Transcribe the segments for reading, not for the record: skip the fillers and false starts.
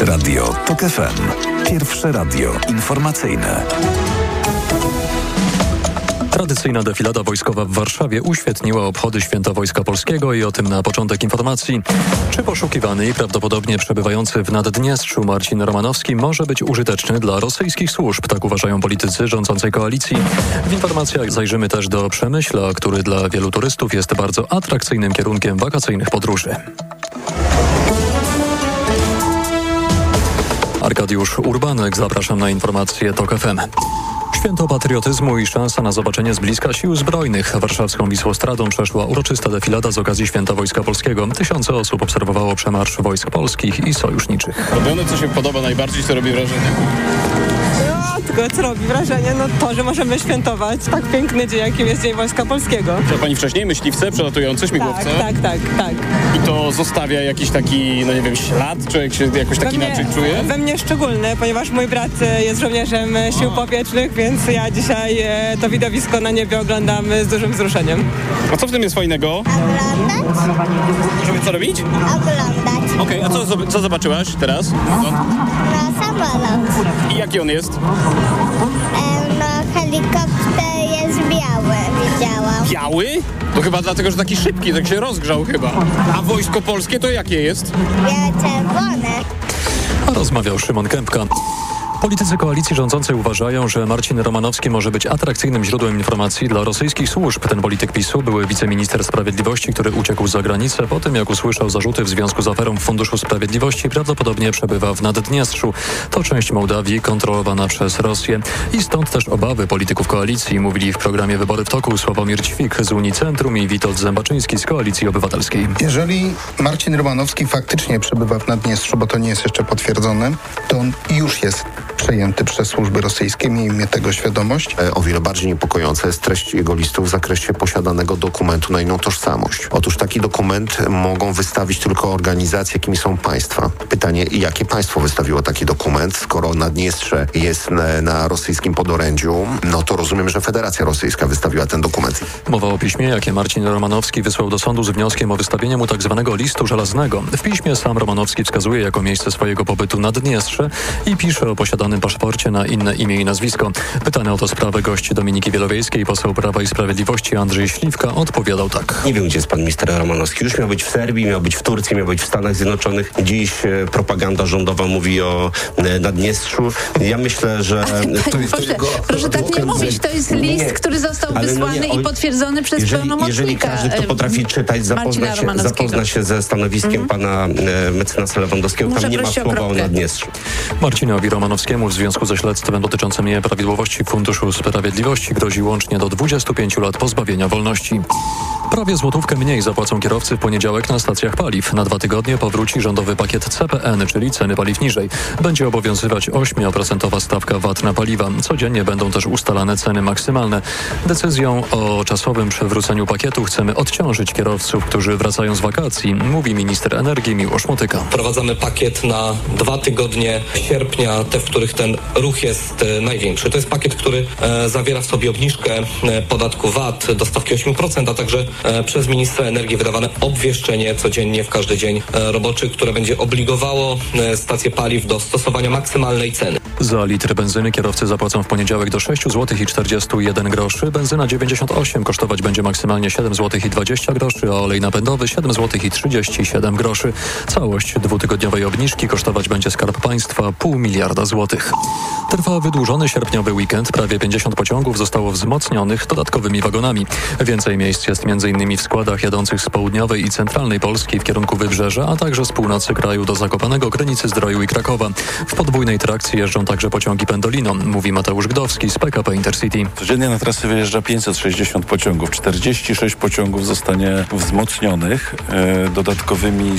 Radio TOK FM. Pierwsze radio informacyjne. Tradycyjna defilada wojskowa w Warszawie uświetniła obchody Święta Wojska Polskiego i o tym na początek informacji. Czy poszukiwany i prawdopodobnie przebywający w Naddniestrzu Marcin Romanowski może być użyteczny dla rosyjskich służb? Tak uważają politycy rządzącej koalicji. W informacjach zajrzymy też do Przemyśla, który dla wielu turystów jest bardzo atrakcyjnym kierunkiem wakacyjnych podróży. Arkadiusz Urbanek, zapraszam na informacje TOK FM. Święto patriotyzmu i szansa na zobaczenie z bliska sił zbrojnych. Warszawską Wisłostradą przeszła uroczysta defilada z okazji Święta Wojska Polskiego. Tysiące osób obserwowało przemarsz wojsk polskich i sojuszniczych. Robione, co się podoba najbardziej, co robi wrażenie? Tylko co robi wrażenie? No to, że możemy świętować tak piękny dzień, jakim jest Dzień Wojska Polskiego. Czy pani wcześniej myśliwce, przelatujące śmigłowce? Tak. I to zostawia jakiś taki, no nie wiem, ślad? Człowiek się jakoś tak inaczej czuje? We mnie szczególny, ponieważ mój brat jest żołnierzem sił powietrznych, więc ja dzisiaj to widowisko na niebie oglądam z dużym wzruszeniem. A co w tym jest fajnego? Oglądać. Żeby co robić? Oglądać. Okej, a co zobaczyłaś teraz? No, samolot. I jaki on jest? No, helikopter jest biały, widziałam. Biały? To chyba dlatego, że taki szybki, tak się rozgrzał chyba. A Wojsko Polskie to jakie jest? Biało-czerwone. Rozmawiał Szymon Kępka. Politycy koalicji rządzącej uważają, że Marcin Romanowski może być atrakcyjnym źródłem informacji dla rosyjskich służb. Ten polityk PiS-u, były wiceminister sprawiedliwości, który uciekł za granicę po tym, jak usłyszał zarzuty w związku z aferą w Funduszu Sprawiedliwości, prawdopodobnie przebywa w Naddniestrzu. To część Mołdawii kontrolowana przez Rosję. I stąd też obawy polityków koalicji, mówili w programie Wybory w toku Sławomir Ćwik z Unii Centrum i Witold Zębaczyński z Koalicji Obywatelskiej. Jeżeli Marcin Romanowski faktycznie przebywa w Naddniestrzu, bo to nie jest jeszcze potwierdzone, to on już jest przejęty przez służby rosyjskie, miejmy tego świadomość. O wiele bardziej niepokojąca jest treść jego listu w zakresie posiadanego dokumentu na inną tożsamość. Otóż taki dokument mogą wystawić tylko organizacje, jakimi są państwa. Pytanie, jakie państwo wystawiło taki dokument? Skoro Naddniestrze jest na rosyjskim podorędziu, no to rozumiem, że Federacja Rosyjska wystawiła ten dokument. Mowa o piśmie, jakie Marcin Romanowski wysłał do sądu z wnioskiem o wystawienie mu tzw. listu żelaznego. W piśmie sam Romanowski wskazuje jako miejsce swojego pobytu Naddniestrze i pisze o posiadanym paszporcie na inne imię i nazwisko. Pytany o tę sprawę gość Dominiki Wielowiejskiej, poseł Prawa i Sprawiedliwości Andrzej Śliwka odpowiadał tak. Nie wiem, gdzie jest pan minister Romanowski. Już miał być w Serbii, miał być w Turcji, miał być w Stanach Zjednoczonych. Dziś propaganda rządowa mówi o Naddniestrzu. Ja myślę, że... Proszę tak nie mówić. To jest list, który został wysłany i potwierdzony przez pełnomocnika. Jeżeli każdy, kto potrafi czytać, zapozna się ze stanowiskiem pana mecenasa Lewandowskiego, tam nie ma słowa o Naddniestrzu. Marcinowi Romanowskiemu w związku ze śledztwem dotyczącym nieprawidłowości w Funduszu Sprawiedliwości grozi łącznie do 25 lat pozbawienia wolności. Prawie złotówkę mniej zapłacą kierowcy w poniedziałek na stacjach paliw. Na 2 tygodnie powróci rządowy pakiet CPN, czyli ceny paliw niżej. Będzie obowiązywać 8% stawka VAT na paliwa. Codziennie będą też ustalane ceny maksymalne. Decyzją o czasowym przywróceniu pakietu chcemy odciążyć kierowców, którzy wracają z wakacji, mówi minister energii Miłosz Motyka. Wprowadzamy pakiet na 2 tygodnie sierpnia, te, w których ten ruch jest największy. To jest pakiet, który zawiera w sobie obniżkę podatku VAT do stawki 8%, a także przez ministra energii wydawane obwieszczenie codziennie w każdy dzień roboczy, które będzie obligowało stacje paliw do stosowania maksymalnej ceny. Za litr benzyny kierowcy zapłacą w poniedziałek do 6,41 zł. Benzyna 98 kosztować będzie maksymalnie 7,20 zł, a olej napędowy 7,37 zł. Całość 2-tygodniowej obniżki kosztować będzie Skarb Państwa 0,5 miliarda złotych. Trwa wydłużony sierpniowy weekend. Prawie 50 pociągów zostało wzmocnionych dodatkowymi wagonami. Więcej miejsc jest m.in. w składach jadących z południowej i centralnej Polski w kierunku Wybrzeża, a także z północy kraju do Zakopanego, Krynicy-Zdroju i Krakowa. W podwójnej trakcji jeżdżą także pociągi Pendolino, mówi Mateusz Gdowski z PKP Intercity. Codziennie na trasy wyjeżdża 560 pociągów. 46 pociągów zostanie wzmocnionych dodatkowymi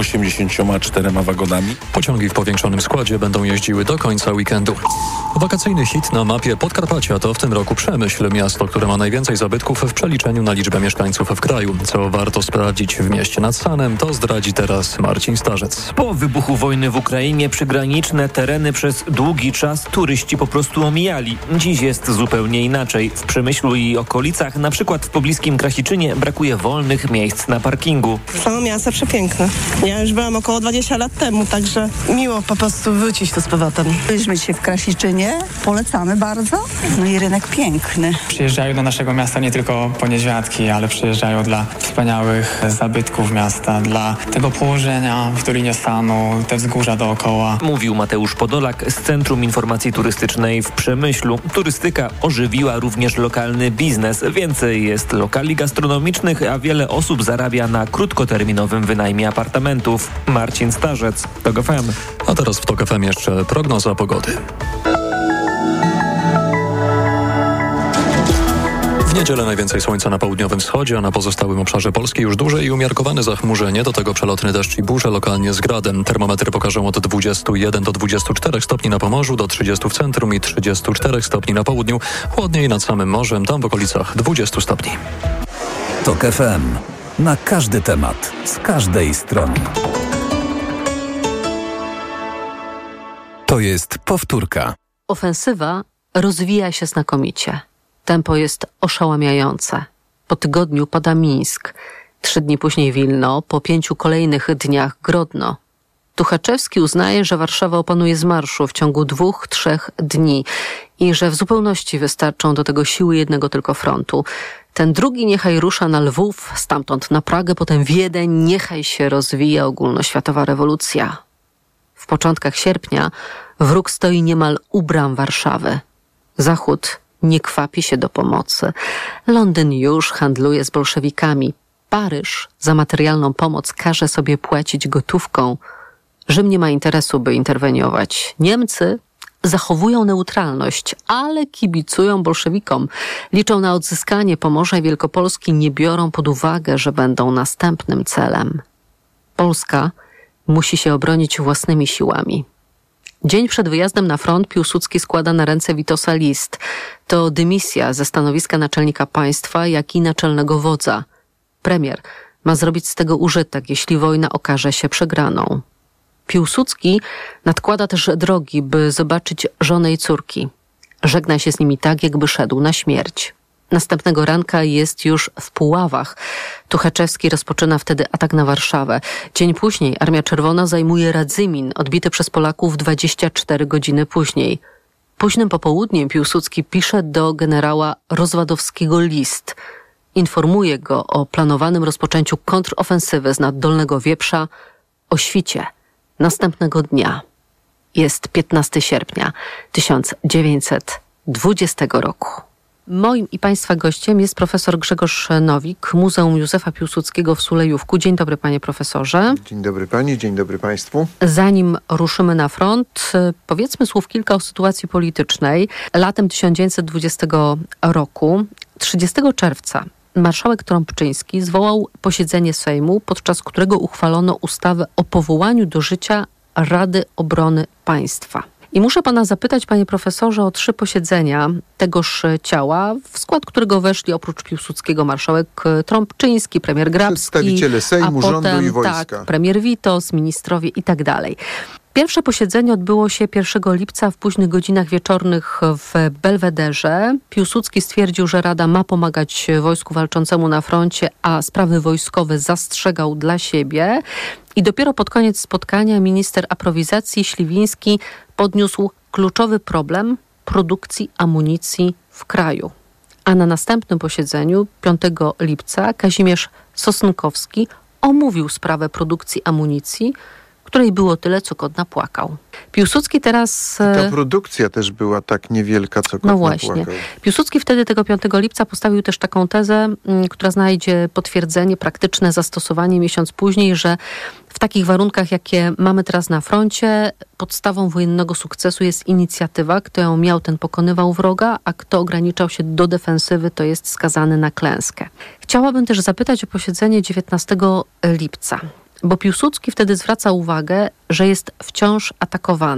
184 wagonami. Pociągi w powiększonym składzie będą jeździły do końca weekendu. Wakacyjny hit na mapie Podkarpacia to w tym roku Przemyśl, miasto, które ma najwięcej zabytków w przeliczeniu na liczbę mieszkańców. mieszkańców w kraju. Co warto sprawdzić w mieście nad Sanem, to zdradzi teraz Marcin Starzec. Po wybuchu wojny w Ukrainie przygraniczne tereny przez długi czas turyści po prostu omijali. Dziś jest zupełnie inaczej. W Przemyślu i okolicach, na przykład w pobliskim Krasiczynie, brakuje wolnych miejsc na parkingu. Samo miasto przepiękne. Ja już byłam około 20 lat temu, także miło po prostu wrócić tu z powrotem. Byliśmy dzisiaj w Krasiczynie, polecamy bardzo. No i rynek piękny. Przyjeżdżają do naszego miasta nie tylko po niedźwiadki, ale przyjeżdżają dla wspaniałych zabytków miasta, dla tego położenia w Dolinie Sanu, te wzgórza dookoła. Mówił Mateusz Podolak z Centrum Informacji Turystycznej w Przemyślu. Turystyka ożywiła również lokalny biznes. Więcej jest lokali gastronomicznych, a wiele osób zarabia na krótkoterminowym wynajmie apartamentów. Marcin Starzec, TOK FM. A teraz w TOK FM jeszcze prognoza pogody. W niedzielę najwięcej słońca na południowym wschodzie, a na pozostałym obszarze Polski już duże i umiarkowane zachmurzenie, do tego przelotny deszcz i burze lokalnie z gradem. Termometry pokażą od 21 do 24 stopni na Pomorzu, do 30 w centrum i 34 stopni na południu. Chłodniej nad samym morzem, tam w okolicach 20 stopni. TOK FM. Na każdy temat, z każdej strony. To jest powtórka. Ofensywa rozwija się znakomicie. Tempo jest oszałamiające. Po tygodniu pada Mińsk. 3 dni później Wilno, po 5 kolejnych dniach Grodno. Tuchaczewski uznaje, że Warszawa opanuje z marszu w ciągu 2-3 dni i że w zupełności wystarczą do tego siły jednego tylko frontu. Ten drugi niechaj rusza na Lwów, stamtąd na Pragę, potem Wiedeń, niechaj się rozwija ogólnoświatowa rewolucja. W początkach sierpnia wróg stoi niemal u bram Warszawy. Zachód nie kwapi się do pomocy. Londyn już handluje z bolszewikami. Paryż za materialną pomoc każe sobie płacić gotówką. Rzym nie ma interesu, by interweniować. Niemcy zachowują neutralność, ale kibicują bolszewikom. Liczą na odzyskanie Pomorza i Wielkopolski, nie biorą pod uwagę, że będą następnym celem. Polska musi się obronić własnymi siłami. Dzień przed wyjazdem na front Piłsudski składa na ręce Witosa list. To dymisja ze stanowiska naczelnika państwa, jak i naczelnego wodza. Premier ma zrobić z tego użytek, jeśli wojna okaże się przegraną. Piłsudski nadkłada też drogi, by zobaczyć żonę i córki. Żegna się z nimi tak, jakby szedł na śmierć. Następnego ranka jest już w Puławach. Tuchaczewski rozpoczyna wtedy atak na Warszawę. Dzień później Armia Czerwona zajmuje Radzymin, odbity przez Polaków 24 godziny później. Późnym popołudniem Piłsudski pisze do generała Rozwadowskiego list. Informuje go o planowanym rozpoczęciu kontrofensywy z nad Dolnego Wieprza o świcie następnego dnia. Jest 15 sierpnia 1920 roku. Moim i Państwa gościem jest profesor Grzegorz Nowik, Muzeum Józefa Piłsudskiego w Sulejówku. Dzień dobry, panie profesorze. Dzień dobry pani, dzień dobry państwu. Zanim ruszymy na front, powiedzmy słów kilka o sytuacji politycznej. Latem 1920 roku, 30 czerwca, marszałek Trąbczyński zwołał posiedzenie Sejmu, podczas którego uchwalono ustawę o powołaniu do życia Rady Obrony Państwa. I muszę pana zapytać, panie profesorze, o 3 posiedzenia tegoż ciała, w skład którego weszli oprócz Piłsudskiego marszałek Trąbczyński, premier Grabski, przedstawiciele Sejmu, rządu i wojska. Tak, premier Witos, ministrowie i tak dalej. Pierwsze posiedzenie odbyło się 1 lipca w późnych godzinach wieczornych w Belwederze. Piłsudski stwierdził, że Rada ma pomagać wojsku walczącemu na froncie, a sprawy wojskowe zastrzegał dla siebie. I dopiero pod koniec spotkania minister aprowizacji Śliwiński podniósł kluczowy problem produkcji amunicji w kraju. A na następnym posiedzeniu 5 lipca Kazimierz Sosnkowski omówił sprawę produkcji amunicji, której było tyle, co kot napłakał. Piłsudski teraz... Ta produkcja też była tak niewielka, co kot napłakał. Piłsudski wtedy tego 5 lipca postawił też taką tezę, która znajdzie potwierdzenie, praktyczne zastosowanie miesiąc później, że w takich warunkach, jakie mamy teraz na froncie, podstawą wojennego sukcesu jest inicjatywa. Kto ją miał, ten pokonywał wroga, a kto ograniczał się do defensywy, to jest skazany na klęskę. Chciałabym też zapytać o posiedzenie 19 lipca. Bo Piłsudski wtedy zwraca uwagę, że jest wciąż atakowany.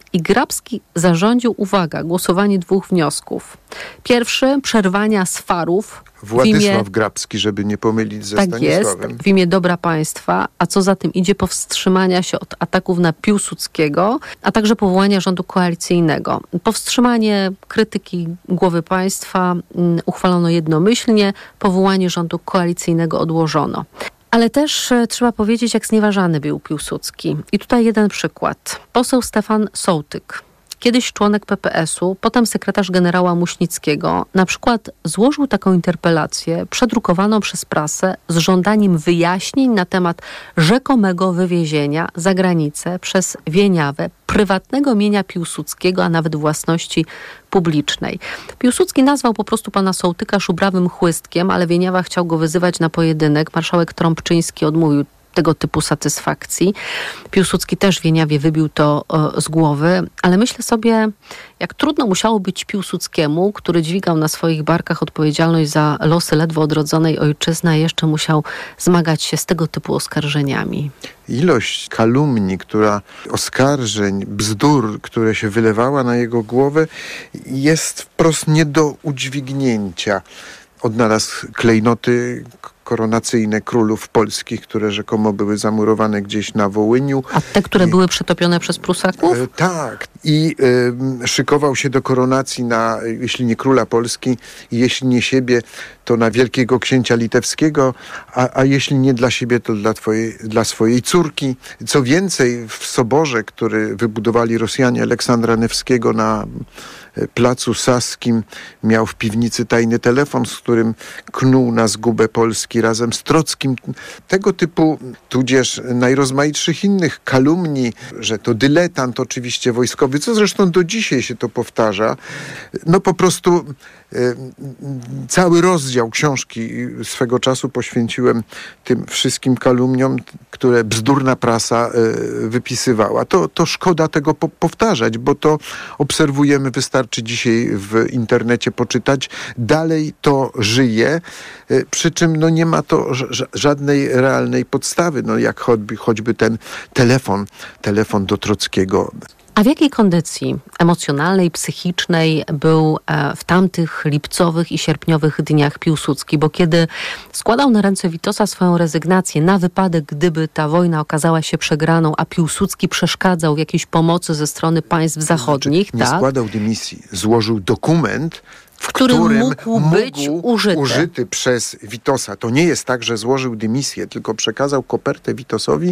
I Grabski zarządził, uwaga, głosowanie 2 wniosków. Pierwszy, przerwania swarów. Władysław Grabski, żeby nie pomylić ze Stanisławem. Jest, w imię dobra państwa, a co za tym idzie, powstrzymania się od ataków na Piłsudskiego, a także powołania rządu koalicyjnego. Powstrzymanie krytyki głowy państwa uchwalono jednomyślnie, powołanie rządu koalicyjnego odłożono. Ale też trzeba powiedzieć, jak znieważany był Piłsudski. I tutaj jeden przykład. Poseł Stefan Sołtyk, kiedyś członek PPS-u, potem sekretarz generała Muśnickiego, na przykład złożył taką interpelację przedrukowaną przez prasę z żądaniem wyjaśnień na temat rzekomego wywiezienia za granicę przez Wieniawę prywatnego mienia Piłsudskiego, a nawet własności publicznej. Piłsudski nazwał po prostu pana Sołtyka szubrawym chłystkiem, ale Wieniawa chciał go wyzywać na pojedynek. Marszałek Trąbczyński odmówił tego typu satysfakcji. Piłsudski też w Wieniawie wybił to z głowy, ale myślę sobie, jak trudno musiało być Piłsudskiemu, który dźwigał na swoich barkach odpowiedzialność za losy ledwo odrodzonej ojczyzny, a jeszcze musiał zmagać się z tego typu oskarżeniami. Ilość kalumnii, oskarżeń, bzdur, które się wylewała na jego głowę, jest wprost nie do udźwignięcia. Odnalazł klejnoty koronacyjne królów polskich, które rzekomo były zamurowane gdzieś na Wołyniu. A te, które były przetopione przez Prusaków? Tak. I szykował się do koronacji na, jeśli nie króla Polski, jeśli nie siebie, to na wielkiego księcia litewskiego, a jeśli nie dla siebie, to dla swojej córki. Co więcej, w soborze, który wybudowali Rosjanie, Aleksandra Newskiego na Placu Saskim, miał w piwnicy tajny telefon, z którym knuł na zgubę Polski razem z Trockim. Tego typu, tudzież najrozmaitszych innych kalumnii, że to dyletant oczywiście wojskowy, co zresztą do dzisiaj się to powtarza. No po prostu cały rozdział książki swego czasu poświęciłem tym wszystkim kalumniom, które bzdurna prasa wypisywała. To szkoda tego powtarzać, bo to obserwujemy, wystarczy dzisiaj w internecie poczytać. Dalej to żyje, przy czym nie ma to żadnej realnej podstawy, jak choćby ten telefon do Trockiego. A w jakiej kondycji emocjonalnej, psychicznej był w tamtych lipcowych i sierpniowych dniach Piłsudski? Bo kiedy składał na ręce Witosa swoją rezygnację na wypadek, gdyby ta wojna okazała się przegraną, a Piłsudski przeszkadzał w jakiejś pomocy ze strony państw zachodnich. Nie składał dymisji, złożył dokument, w którym mógł być użyty przez Witosa. To nie jest tak, że złożył dymisję, tylko przekazał kopertę Witosowi,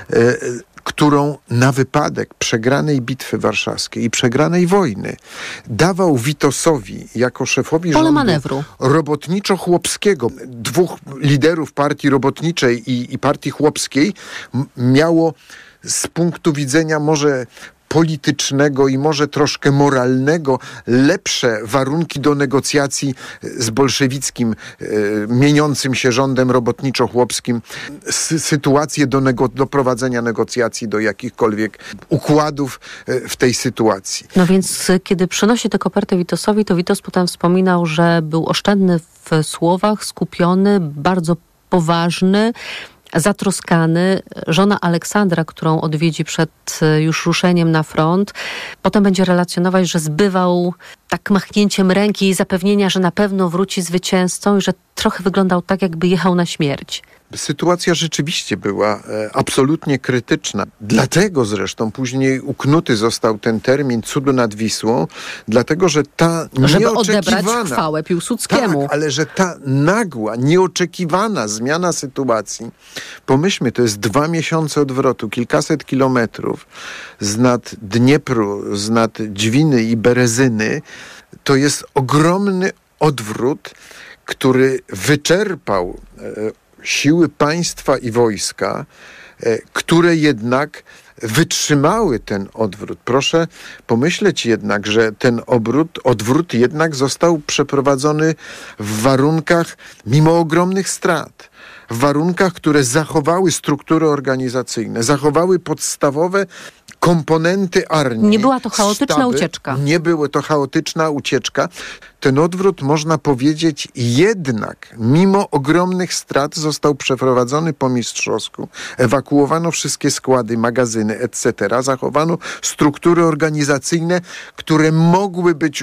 którą na wypadek przegranej bitwy warszawskiej i przegranej wojny dawał Witosowi jako szefowi rządu manewru robotniczo-chłopskiego. 2 liderów partii robotniczej i partii chłopskiej miało z punktu widzenia może politycznego i może troszkę moralnego lepsze warunki do negocjacji z bolszewickim, mieniącym się rządem robotniczo-chłopskim, sytuację do prowadzenia negocjacji, do jakichkolwiek układów w tej sytuacji. No więc kiedy przynosi tę kopertę Witosowi, to Witos potem wspominał, że był oszczędny w słowach, skupiony, bardzo poważny, zatroskany. Żona Aleksandra, którą odwiedzi przed już ruszeniem na front, potem będzie relacjonować, że zbywał tak machnięciem ręki i zapewnienia, że na pewno wróci zwycięzcą i że trochę wyglądał tak, jakby jechał na śmierć. Sytuacja rzeczywiście była absolutnie krytyczna. Dlatego zresztą później uknuty został ten termin cudu nad Wisłą, dlatego że ta żeby odebrać chwałę Piłsudskiemu. Tak, ale że ta nagła, nieoczekiwana zmiana sytuacji, pomyślmy, to jest 2 miesiące odwrotu, kilkaset kilometrów z nad Dniepru, z nad Dźwiny i Berezyny, to jest ogromny odwrót, który wyczerpał siły państwa i wojska, które jednak wytrzymały ten odwrót. Proszę pomyśleć jednak, że ten odwrót jednak został przeprowadzony w warunkach, mimo ogromnych strat, w warunkach, które zachowały struktury organizacyjne, zachowały podstawowe komponenty armii. Nie była to chaotyczna ucieczka. Nie była to chaotyczna ucieczka. Ten odwrót, można powiedzieć, jednak mimo ogromnych strat został przeprowadzony po mistrzowsku. Ewakuowano wszystkie składy, magazyny, etc. Zachowano struktury organizacyjne, które mogły być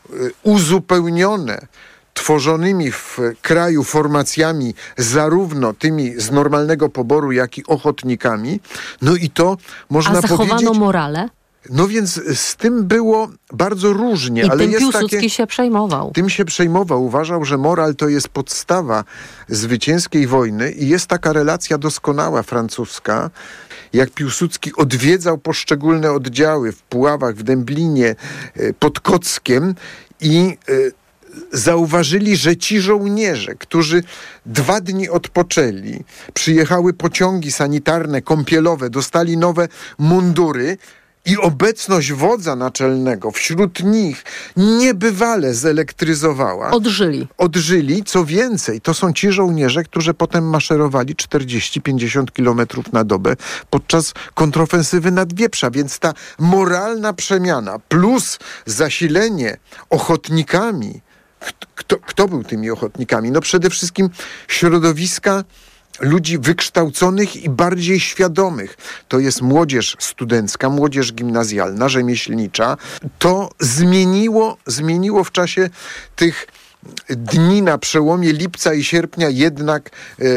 uzupełnione tworzonymi w kraju formacjami, zarówno tymi z normalnego poboru, jak i ochotnikami. No i to można powiedzieć... A zachowano morale? No więc z tym było bardzo różnie. I ale tym jest Piłsudski się przejmował. Tym się przejmował. Uważał, że moral to jest podstawa zwycięskiej wojny i jest taka relacja doskonała francuska, jak Piłsudski odwiedzał poszczególne oddziały w Puławach, w Dęblinie, pod Kockiem i zauważyli, że ci żołnierze, którzy 2 dni odpoczęli, przyjechały pociągi sanitarne, kąpielowe, dostali nowe mundury i obecność wodza naczelnego wśród nich niebywale zelektryzowała. Odżyli, co więcej, to są ci żołnierze, którzy potem maszerowali 40-50 kilometrów na dobę podczas kontrofensywy nad Wieprza, więc ta moralna przemiana plus zasilenie ochotnikami. Kto był tymi ochotnikami? No przede wszystkim środowiska ludzi wykształconych i bardziej świadomych. To jest młodzież studencka, młodzież gimnazjalna, rzemieślnicza. To zmieniło w czasie tych dni na przełomie lipca i sierpnia jednak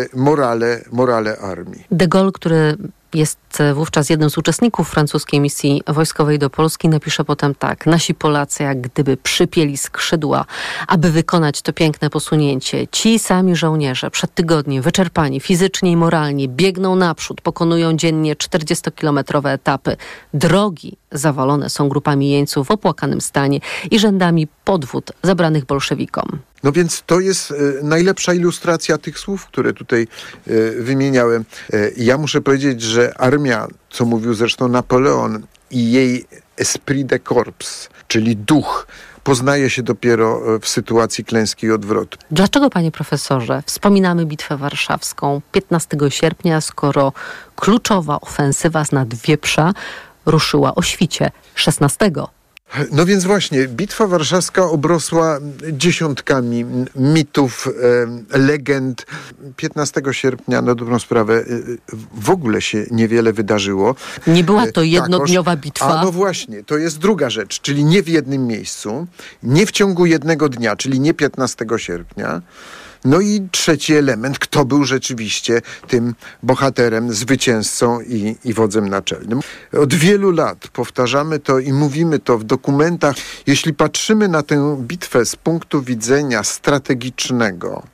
morale armii. De Gaulle, który jest wówczas jednym z uczestników francuskiej misji wojskowej do Polski, napisze potem tak: nasi Polacy jak gdyby przypięli skrzydła, aby wykonać to piękne posunięcie. Ci sami żołnierze przed tygodniem wyczerpani fizycznie i moralnie biegną naprzód, pokonują dziennie 40-kilometrowe etapy. Drogi zawalone są grupami jeńców w opłakanym stanie i rzędami podwód zabranych bolszewikom. No więc to jest najlepsza ilustracja tych słów, które tutaj wymieniałem. Ja muszę powiedzieć, że armia, co mówił zresztą Napoleon, i jej esprit de corps, czyli duch, poznaje się dopiero w sytuacji klęski i odwrotu. Dlaczego, panie profesorze, wspominamy Bitwę Warszawską 15 sierpnia, skoro kluczowa ofensywa z nad Wieprza ruszyła o świcie 16? No więc właśnie, Bitwa Warszawska obrosła dziesiątkami mitów, legend. 15 sierpnia, na dobrą sprawę, w ogóle się niewiele wydarzyło. Nie była to jednodniowa bitwa. A no właśnie, to jest druga rzecz, czyli nie w jednym miejscu, nie w ciągu jednego dnia, czyli nie 15 sierpnia. No i trzeci element, kto był rzeczywiście tym bohaterem, zwycięzcą i wodzem naczelnym. Od wielu lat powtarzamy to i mówimy to w dokumentach. Jeśli patrzymy na tę bitwę z punktu widzenia strategicznego,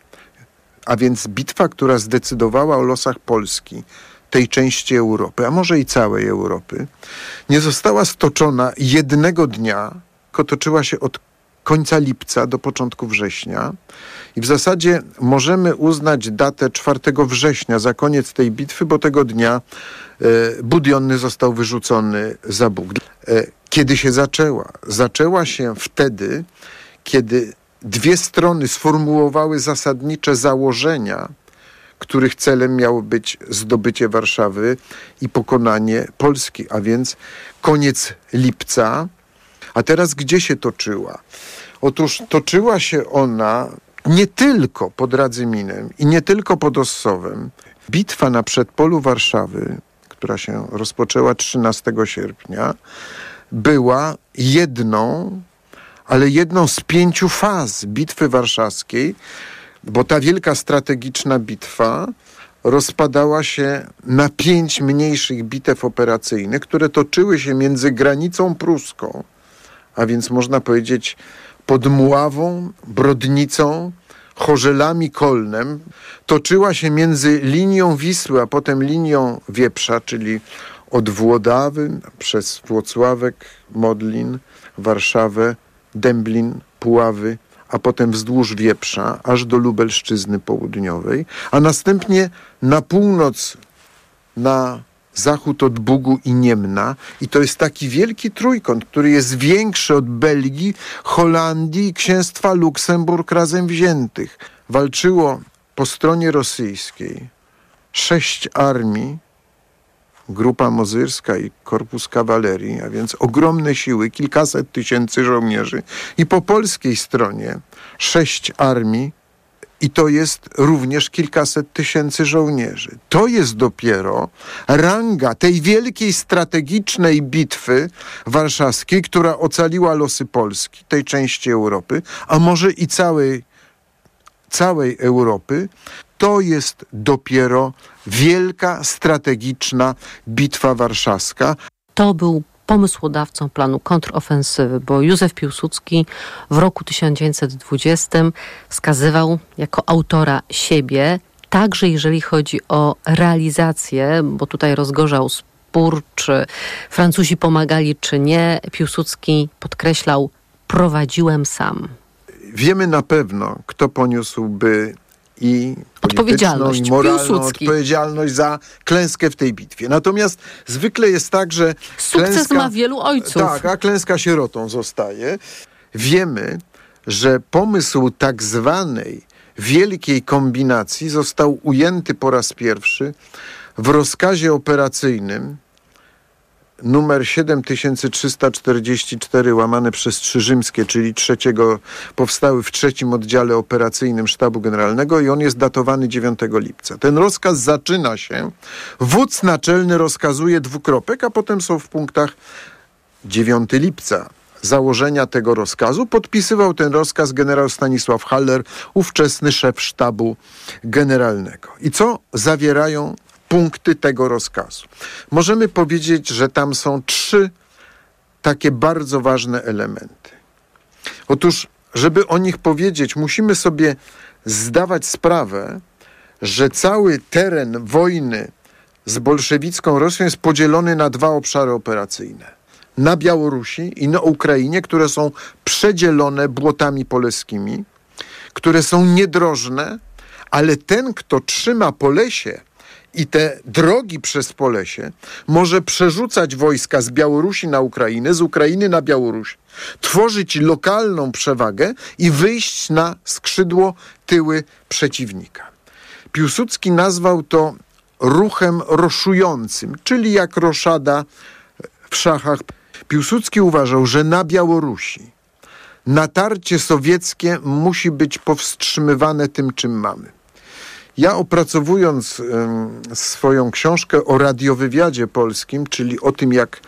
a więc bitwa, która zdecydowała o losach Polski, tej części Europy, a może i całej Europy, nie została stoczona jednego dnia, tylko toczyła się od końca lipca do początku września. I w zasadzie możemy uznać datę 4 września za koniec tej bitwy, bo tego dnia Budionny został wyrzucony za Bóg. Kiedy się zaczęła? Zaczęła się wtedy, kiedy dwie strony sformułowały zasadnicze założenia, których celem miało być zdobycie Warszawy i pokonanie Polski, a więc koniec lipca. A teraz gdzie się toczyła? Otóż toczyła się ona nie tylko pod Radzyminem i nie tylko pod Ossowem. Bitwa na przedpolu Warszawy, która się rozpoczęła 13 sierpnia, była jedną z 5 faz Bitwy Warszawskiej, bo ta wielka strategiczna bitwa rozpadała się na 5 mniejszych bitew operacyjnych, które toczyły się między granicą pruską, a więc można powiedzieć pod Mławą, Brodnicą, Chorzelami, Kolnem. Toczyła się między linią Wisły, a potem linią Wieprza, czyli od Włodawy przez Włocławek, Modlin, Warszawę, Dęblin, Puławy, a potem wzdłuż Wieprza, aż do Lubelszczyzny Południowej, a następnie na północ, na zachód od Bugu i Niemna. I to jest taki wielki trójkąt, który jest większy od Belgii, Holandii i Księstwa Luksemburg razem wziętych. Walczyło po stronie rosyjskiej 6 armii Grupa Mozyrska i Korpus Kawalerii, a więc ogromne siły, kilkaset tysięcy żołnierzy i po polskiej stronie 6 armii i to jest również kilkaset tysięcy żołnierzy. To jest dopiero ranga tej wielkiej strategicznej bitwy warszawskiej, która ocaliła losy Polski, tej części Europy, a może i całej Europy. To jest dopiero wielka strategiczna bitwa warszawska. To był pomysłodawcą planu kontrofensywy, bo Józef Piłsudski w roku 1920 wskazywał jako autora siebie, także jeżeli chodzi o realizację, bo tutaj rozgorzał spór, czy Francuzi pomagali, czy nie. Piłsudski podkreślał: prowadziłem sam. Wiemy na pewno, kto poniósłby i odpowiedzialność, i moralną Piłsudski. odpowiedzialność za klęskę w tej bitwie. Natomiast zwykle jest tak, że sukces ma wielu ojców. Tak, a klęska sierotą zostaje. Wiemy, że pomysł tak zwanej wielkiej kombinacji został ujęty po raz pierwszy w rozkazie operacyjnym numer 7344 łamane przez 3 rzymskie, czyli powstały w 3. oddziale operacyjnym Sztabu Generalnego i on jest datowany 9 lipca. Ten rozkaz zaczyna się, wódz naczelny rozkazuje : a potem są w punktach 9 lipca. Założenia tego rozkazu. Podpisywał ten rozkaz generał Stanisław Haller, ówczesny szef Sztabu Generalnego. I co zawierają punkty tego rozkazu? Możemy powiedzieć, że tam są 3 takie bardzo ważne elementy. Otóż, żeby o nich powiedzieć, musimy sobie zdawać sprawę, że cały teren wojny z bolszewicką Rosją jest podzielony na 2 obszary operacyjne. Na Białorusi i na Ukrainie, które są przedzielone błotami poleskimi, które są niedrożne, ale ten, kto trzyma Polesie i te drogi przez Polesie, może przerzucać wojska z Białorusi na Ukrainę, z Ukrainy na Białoruś, tworzyć lokalną przewagę i wyjść na skrzydło tyły przeciwnika. Piłsudski nazwał to ruchem roszującym, czyli jak roszada w szachach. Piłsudski uważał, że na Białorusi natarcie sowieckie musi być powstrzymywane tym, czym mamy. Ja opracowując swoją książkę o radiowywiadzie polskim, czyli o tym, jak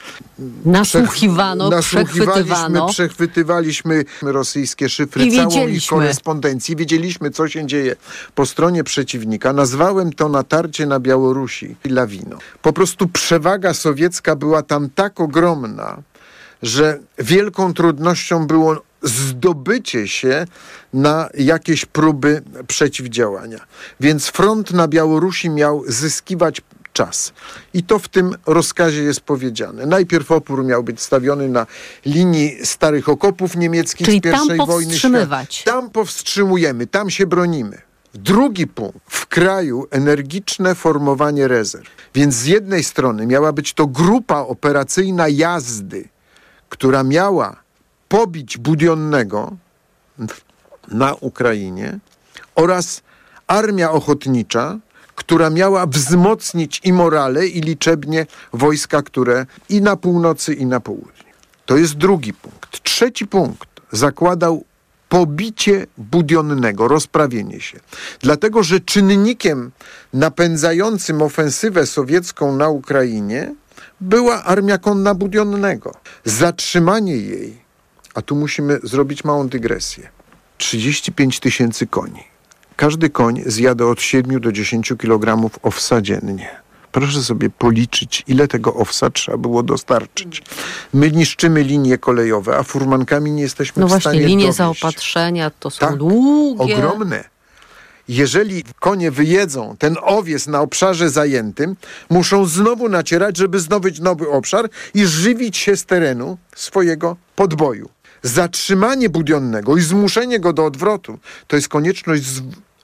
przechwytywaliśmy rosyjskie szyfry, całą ich korespondencję, wiedzieliśmy, co się dzieje po stronie przeciwnika, nazwałem to natarcie na Białorusi lawiną. Po prostu przewaga sowiecka była tam tak ogromna, że wielką trudnością było zdobycie się na jakieś próby przeciwdziałania. Więc front na Białorusi miał zyskiwać czas. I to w tym rozkazie jest powiedziane. Najpierw opór miał być stawiony na linii starych okopów niemieckich z I wojny światowej. Tam powstrzymujemy, tam się bronimy. Drugi punkt. W kraju energiczne formowanie rezerw. Więc z jednej strony miała być to grupa operacyjna jazdy, która miała pobić Budionnego na Ukrainie oraz armia ochotnicza, która miała wzmocnić i morale, i liczebnie wojska, które i na północy, i na południu. To jest drugi punkt. Trzeci punkt zakładał pobicie Budionnego, rozprawienie się. Dlatego, że czynnikiem napędzającym ofensywę sowiecką na Ukrainie była armia konna Budionnego. Zatrzymanie jej, a tu musimy zrobić małą dygresję, 35 000 koni. Każdy koń zjada od 7 do 10 kg owsa dziennie. Proszę sobie policzyć, ile tego owsa trzeba było dostarczyć. My niszczymy linie kolejowe, a furmankami nie jesteśmy w stanie właśnie, linie dowieść. zaopatrzenia to są długie. Ogromne. Jeżeli konie wyjedzą ten owiec na obszarze zajętym, muszą znowu nacierać, żeby zdobyć nowy obszar i żywić się z terenu swojego podboju. Zatrzymanie Budionnego i zmuszenie go do odwrotu to jest konieczność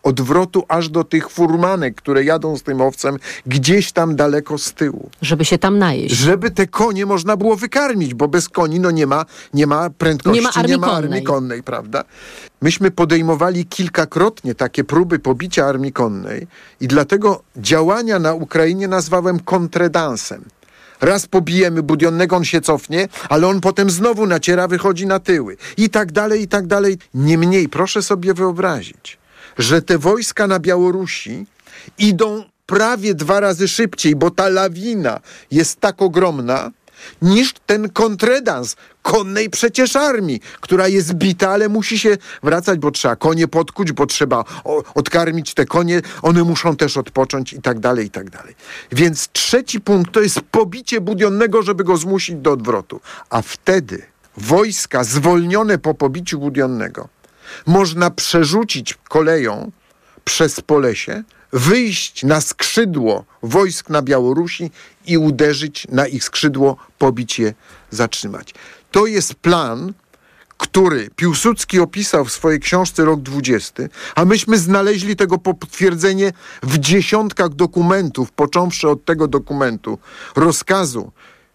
odwrotu aż do tych furmanek, które jadą z tym owcem gdzieś tam daleko z tyłu. Żeby się tam najeść. Żeby te konie można było wykarmić, bo bez koni nie ma prędkości, nie ma armii konnej, prawda? Myśmy podejmowali kilkakrotnie takie próby pobicia armii konnej i dlatego działania na Ukrainie nazwałem kontredansem. Raz pobijemy Budionnego, on się cofnie, ale on potem znowu naciera, wychodzi na tyły. I tak dalej, i tak dalej. Niemniej, proszę sobie wyobrazić, że te wojska na Białorusi idą prawie 2 razy szybciej, bo ta lawina jest tak ogromna, niż ten kontredans konnej przecież armii, która jest bita, ale musi się wracać, bo trzeba konie podkuć, bo trzeba odkarmić te konie, one muszą też odpocząć i tak dalej, i tak dalej. Więc 3. punkt to jest pobicie Budionnego, żeby go zmusić do odwrotu. A wtedy wojska zwolnione po pobiciu Budionnego można przerzucić koleją przez Polesie, wyjść na skrzydło wojsk na Białorusi i uderzyć na ich skrzydło, pobić je, zatrzymać. To jest plan, który Piłsudski opisał w swojej książce Rok 20, a myśmy znaleźli tego potwierdzenie w dziesiątkach dokumentów, począwszy od tego dokumentu, rozkazu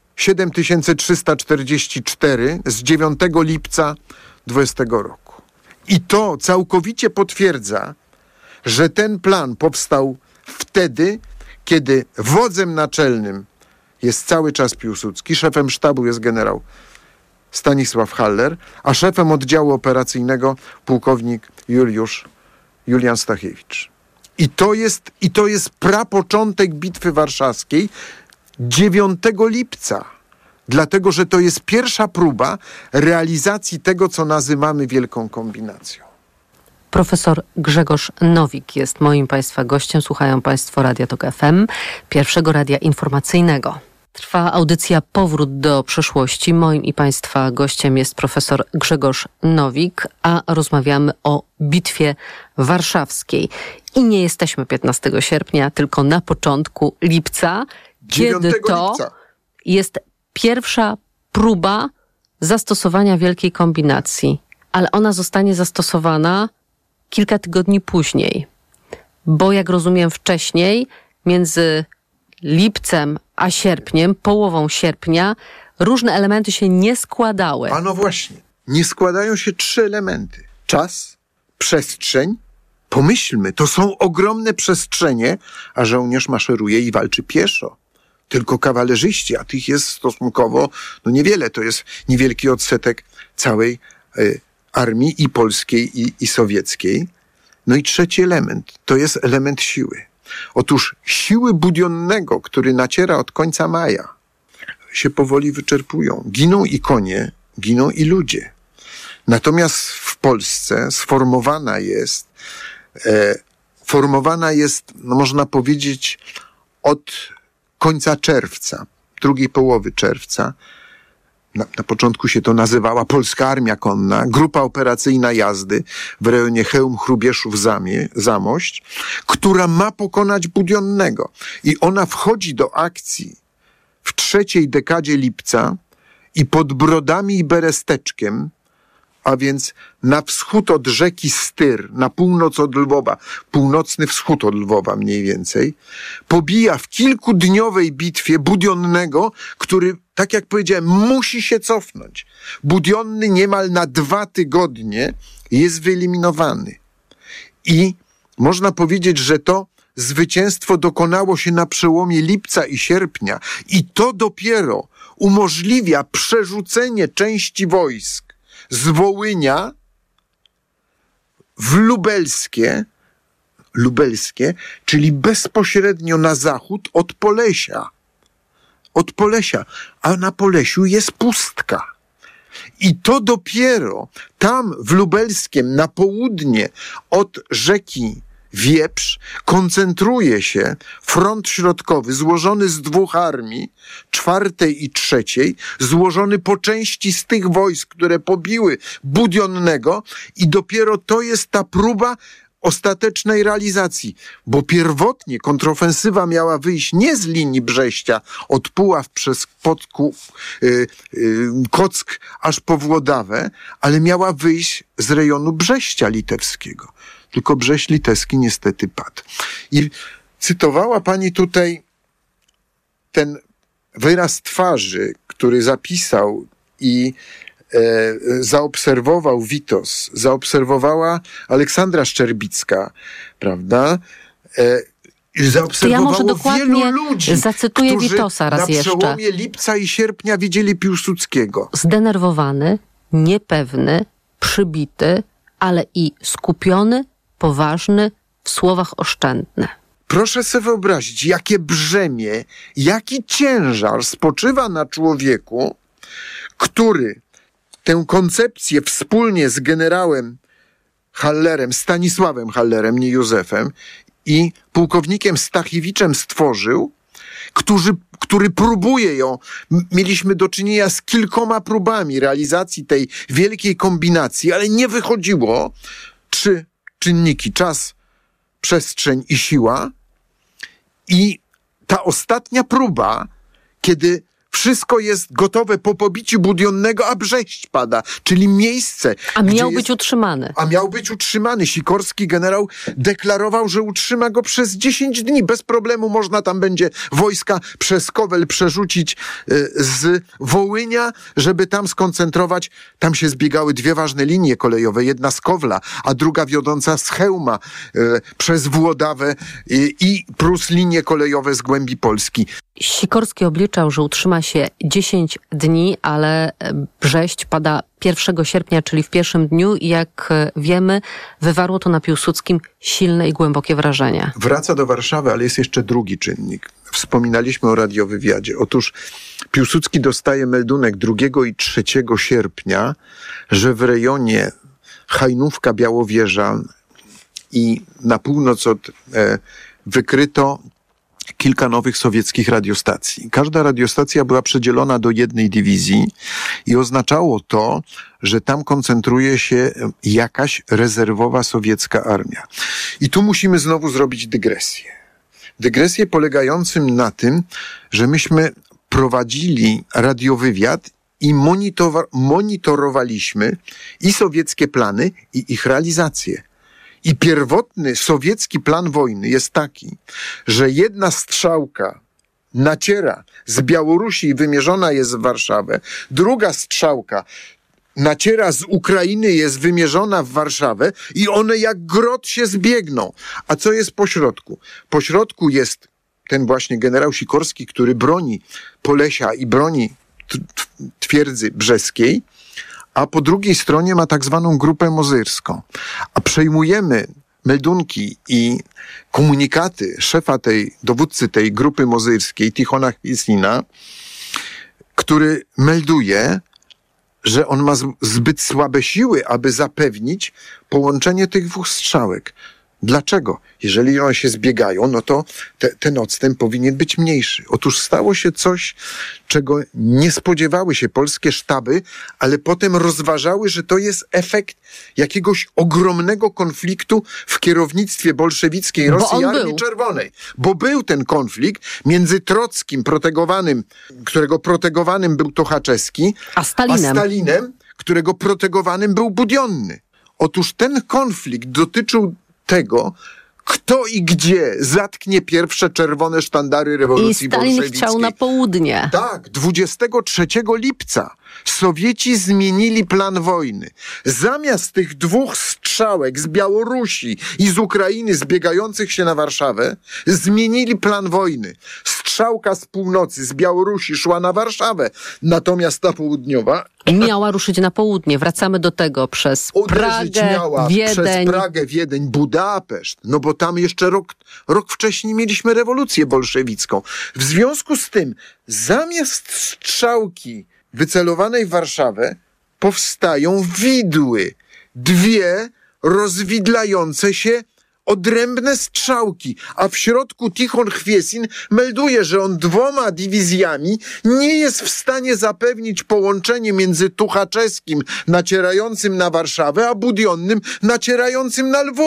7344 z 9 lipca 20 roku. I to całkowicie potwierdza, że ten plan powstał wtedy, kiedy wodzem naczelnym jest cały czas Piłsudski, szefem sztabu jest generał Stanisław Haller, a szefem oddziału operacyjnego pułkownik Julian Stachiewicz. I to jest prapoczątek Bitwy Warszawskiej 9 lipca, dlatego że to jest pierwsza próba realizacji tego, co nazywamy wielką kombinacją. Profesor Grzegorz Nowik jest moim Państwa gościem. Słuchają Państwo Radia Tok FM, pierwszego radia informacyjnego. Trwa audycja Powrót do przeszłości. Moim i Państwa gościem jest profesor Grzegorz Nowik, a rozmawiamy o Bitwie Warszawskiej. I nie jesteśmy 15 sierpnia, tylko na początku lipca, kiedy to jest pierwsza próba zastosowania wielkiej kombinacji. Ale ona zostanie zastosowana kilka tygodni później, bo jak rozumiem wcześniej, między lipcem a sierpniem, połową sierpnia, różne elementy się nie składały. A no właśnie, nie składają się 3 elementy. Czas, przestrzeń. Pomyślmy, to są ogromne przestrzenie, a żołnierz maszeruje i walczy pieszo. Tylko kawalerzyści, a tych jest stosunkowo niewiele. To jest niewielki odsetek całej armii i polskiej, i sowieckiej. No i 3 element, to jest element siły. Otóż siły Budionnego, który naciera od końca maja, się powoli wyczerpują. Giną i konie, giną i ludzie. Natomiast w Polsce sformowana jest, można powiedzieć, od końca czerwca, drugiej połowy czerwca. Na początku się to nazywała Polska Armia Konna, grupa operacyjna jazdy w rejonie Chełm-Hrubieszów-Zamość, która ma pokonać Budionnego. I ona wchodzi do akcji w 3. dekadzie lipca i pod Brodami i Beresteczkiem, a więc na wschód od rzeki Styr, na północ od Lwowa, północny wschód od Lwowa mniej więcej, pobija w kilkudniowej bitwie Budionnego, który, tak jak powiedziałem, musi się cofnąć. Budionny niemal na 2 tygodnie jest wyeliminowany. I można powiedzieć, że to zwycięstwo dokonało się na przełomie lipca i sierpnia i to dopiero umożliwia przerzucenie części wojsk z Wołynia w lubelskie, czyli bezpośrednio na zachód od Polesia, a na Polesiu jest pustka. I to dopiero tam w Lubelskiem na południe od rzeki Wieprz koncentruje się front środkowy złożony z 2 armii, 4. i 3., złożony po części z tych wojsk, które pobiły Budionnego i dopiero to jest ta próba ostatecznej realizacji, bo pierwotnie kontrofensywa miała wyjść nie z linii Brześcia, od Puław przez Kock aż po Włodawę, ale miała wyjść z rejonu Brześcia litewskiego. Tylko Brześć litewski niestety padł. I cytowała pani tutaj ten wyraz twarzy, który zapisał i zaobserwował Witos, zaobserwowała Aleksandra Szczerbicka, prawda? Zaobserwowało wielu ludzi, zacytuję którzy Witosa raz na jeszcze. przełomie lipca i sierpnia widzieli Piłsudskiego. Zdenerwowany, niepewny, przybity, ale i skupiony, poważny, w słowach oszczędny. Proszę sobie wyobrazić, jakie brzemię, jaki ciężar spoczywa na człowieku, który tę koncepcję wspólnie z generałem Hallerem, Stanisławem Hallerem, nie Józefem, i pułkownikiem Stachiewiczem stworzył, który próbuje ją. Mieliśmy do czynienia z kilkoma próbami realizacji tej wielkiej kombinacji, ale nie wychodziło. 3 czynniki: czas, przestrzeń i siła. I ta ostatnia próba, kiedy wszystko jest gotowe po pobiciu Budionnego, a Brześć pada, czyli miejsce. A miał być utrzymany. A miał być utrzymany. Sikorski generał deklarował, że utrzyma go przez 10 dni. Bez problemu można tam będzie wojska przez Kowel przerzucić z Wołynia, żeby tam skoncentrować. Tam się zbiegały 2 ważne linie kolejowe. Jedna z Kowla, a druga wiodąca z Chełma przez Włodawę i plus linie kolejowe z głębi Polski. Sikorski obliczał, że utrzyma się 10 dni, ale Brześć pada 1 sierpnia, czyli w pierwszym dniu, i jak wiemy, wywarło to na Piłsudskim silne i głębokie wrażenie. Wraca do Warszawy, ale jest jeszcze drugi czynnik. Wspominaliśmy o radiowywiadzie. Otóż Piłsudski dostaje meldunek 2 i 3 sierpnia, że w rejonie Hajnówka, Białowieża i na północ wykryto kilka nowych sowieckich radiostacji. Każda radiostacja była przedzielona do jednej dywizji i oznaczało to, że tam koncentruje się jakaś rezerwowa sowiecka armia. I tu musimy znowu zrobić dygresję. Dygresję polegającą na tym, że myśmy prowadzili radiowywiad i monitorowaliśmy i sowieckie plany, i ich realizację. I pierwotny sowiecki plan wojny jest taki, że jedna strzałka naciera z Białorusi i wymierzona jest w Warszawę, druga strzałka naciera z Ukrainy, jest wymierzona w Warszawę i one jak grot się zbiegną. A co jest po środku? Po środku jest ten właśnie generał Sikorski, który broni Polesia i broni twierdzy brzeskiej, a po drugiej stronie ma tak zwaną grupę mozyrską. A przejmujemy meldunki i komunikaty szefa dowódcy tej grupy mozyrskiej, Tichona Chwiesina, który melduje, że on ma zbyt słabe siły, aby zapewnić połączenie tych 2 strzałek. Dlaczego? Jeżeli one się zbiegają, no to ten odstęp powinien być mniejszy. Otóż stało się coś, czego nie spodziewały się polskie sztaby, ale potem rozważały, że to jest efekt jakiegoś ogromnego konfliktu w kierownictwie bolszewickiej Rosji i Armii Czerwonej. Bo był ten konflikt między Trockim, którego protegowanym był Tochaczewski, a Stalinem, którego protegowanym był Budionny. Otóż ten konflikt dotyczył tego, kto i gdzie zatknie pierwsze czerwone sztandary rewolucji bolszewickiej. I Stalin chciał na południe. Tak, 23 lipca Sowieci zmienili plan wojny. Zamiast tych 2 strzałek z Białorusi i z Ukrainy zbiegających się na Warszawę, zmienili plan wojny. Strzałka z północy, z Białorusi szła na Warszawę, natomiast ta południowa miała ruszyć na południe. Wracamy do tego przez Pragę, Wiedeń. Przez Pragę, Wiedeń, Budapeszt. No bo tam jeszcze rok wcześniej mieliśmy rewolucję bolszewicką. W związku z tym, zamiast strzałki wycelowanej w Warszawę, powstają widły. 2 rozwidlające się odrębne strzałki, a w środku Tichon Chwiesin melduje, że on 2 dywizjami nie jest w stanie zapewnić połączenie między Tuchaczewskim nacierającym na Warszawę, a Budionnym nacierającym na Lwów.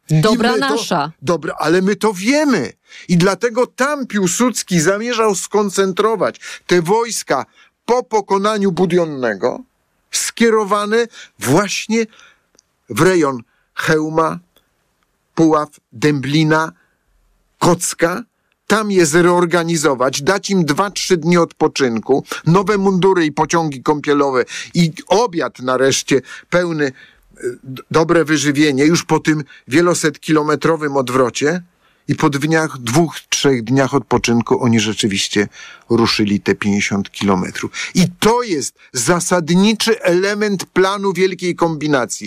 Dobra nasza. Dobra, ale my to wiemy. I dlatego tam Piłsudski zamierzał skoncentrować te wojska po pokonaniu Budionnego, skierowane właśnie w rejon Chełma, Puław, Dęblina, Kocka. Tam je zreorganizować, dać im 2-3 dni odpoczynku, nowe mundury i pociągi kąpielowe i obiad nareszcie pełny, dobre wyżywienie już po tym wielosetkilometrowym odwrocie i po 2-3 dniach odpoczynku oni rzeczywiście ruszyli te 50 kilometrów. I to jest zasadniczy element planu wielkiej kombinacji.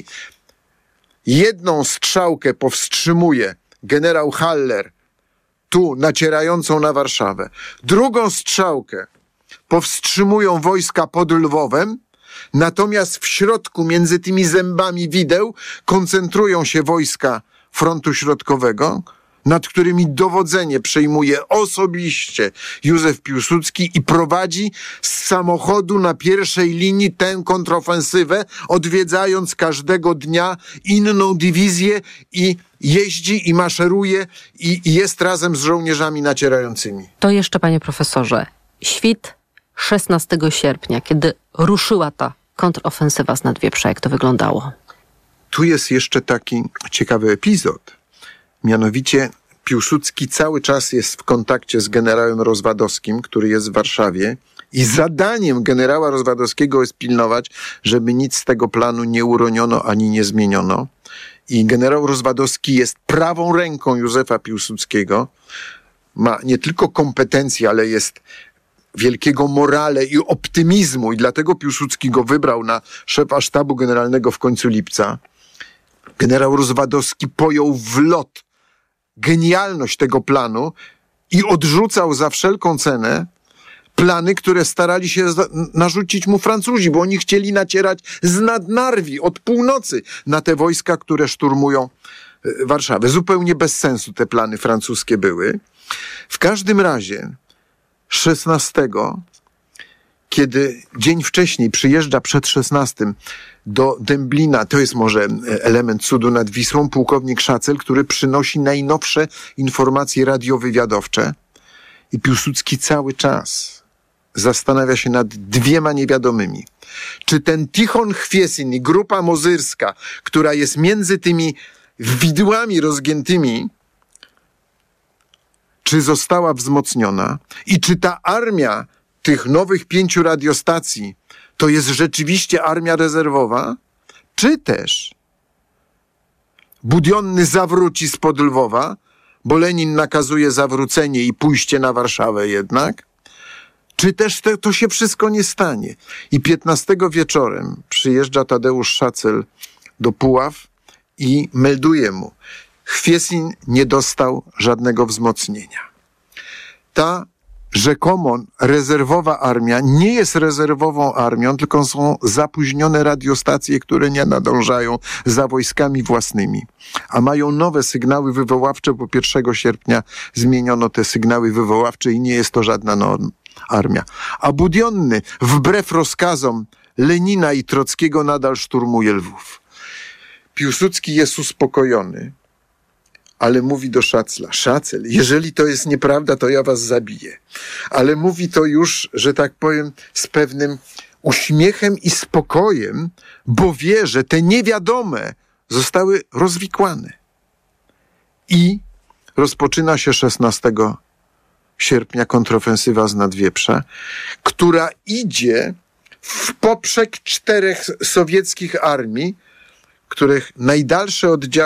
Jedną strzałkę powstrzymuje generał Haller tu nacierającą na Warszawę. Drugą strzałkę powstrzymują wojska pod Lwowem, natomiast w środku, między tymi zębami wideł, koncentrują się wojska frontu środkowego, nad którymi dowodzenie przejmuje osobiście Józef Piłsudski i prowadzi z samochodu na pierwszej linii tę kontrofensywę, odwiedzając każdego dnia inną dywizję i jeździ i maszeruje i jest razem z żołnierzami nacierającymi. To jeszcze, panie profesorze, świt 16 sierpnia, kiedy ruszyła ta kontrofensywa z Nadwieprza, jak to wyglądało? Tu jest jeszcze taki ciekawy epizod. Mianowicie Piłsudski cały czas jest w kontakcie z generałem Rozwadowskim, który jest w Warszawie i zadaniem generała Rozwadowskiego jest pilnować, żeby nic z tego planu nie uroniono ani nie zmieniono. I generał Rozwadowski jest prawą ręką Józefa Piłsudskiego. Ma nie tylko kompetencje, ale jest wielkiego morale i optymizmu i dlatego Piłsudski go wybrał na szefa sztabu generalnego w końcu lipca. Generał Rozwadowski pojął w lot genialność tego planu i odrzucał za wszelką cenę plany, które starali się narzucić mu Francuzi, bo oni chcieli nacierać z Nadnarwi od północy na te wojska, które szturmują Warszawę. Zupełnie bez sensu te plany francuskie były. W każdym razie 16, kiedy dzień wcześniej przyjeżdża przed 16 do Dęblina, to jest może element cudu nad Wisłą, pułkownik Szacel, który przynosi najnowsze informacje radiowywiadowcze i Piłsudski cały czas zastanawia się nad 2 niewiadomymi. Czy ten Tichon Chwiesin i grupa mozyrska, która jest między tymi widłami rozgiętymi, czy została wzmocniona i czy ta armia tych nowych 5 radiostacji to jest rzeczywiście armia rezerwowa, czy też Budionny zawróci spod Lwowa, bo Lenin nakazuje zawrócenie i pójście na Warszawę jednak, czy też to się wszystko nie stanie. I 15 wieczorem przyjeżdża Tadeusz Szacel do Puław i melduje mu: Chwiesin nie dostał żadnego wzmocnienia. Ta rzekomo rezerwowa armia nie jest rezerwową armią, tylko są zapóźnione radiostacje, które nie nadążają za wojskami własnymi. A mają nowe sygnały wywoławcze, bo 1 sierpnia zmieniono te sygnały wywoławcze i nie jest to żadna armia. A Budionny, wbrew rozkazom Lenina i Trockiego, nadal szturmuje Lwów. Piłsudski jest uspokojony, ale mówi do Szacla: Szacel, jeżeli to jest nieprawda, to ja was zabiję. Ale mówi to już, że tak powiem, z pewnym uśmiechem i spokojem, bo wie, że te niewiadome zostały rozwikłane. I rozpoczyna się 16 sierpnia kontrofensywa z Nadwieprza, która idzie w poprzek 4 sowieckich armii, których najdalsze oddziały